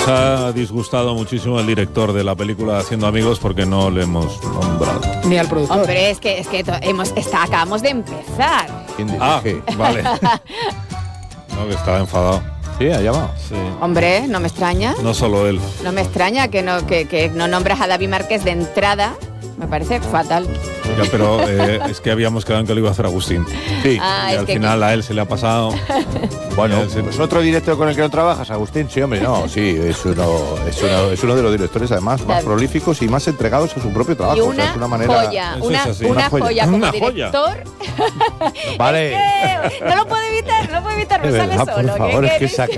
Nos ha disgustado muchísimo el director de la película Haciendo Amigos porque no le hemos nombrado. Ni al productor. Hombre, es que acabamos de empezar. ¿Quién dirige? Ah, vale. No, que estaba enfadado. Sí, ha llamado. Sí. Hombre, no me extraña. No solo él. No me extraña que no nombras a David Márquez de entrada. Me parece fatal. Ya, pero es que habíamos quedado en que lo iba a hacer Agustín. Sí. Ah, Y es al que final a él se le ha pasado. Bueno, Y a él se- pues otro director con el que no trabajas, Agustín. Sí, hombre, no, sí, es uno de los directores además más prolíficos y más entregados a su propio trabajo. Y O sea, una es una manera. joya, Eso una es así. una joya como Una joya. director. Vale. No lo puedo evitar, me sale De verdad, solo. por favor, es que ¿Qué saca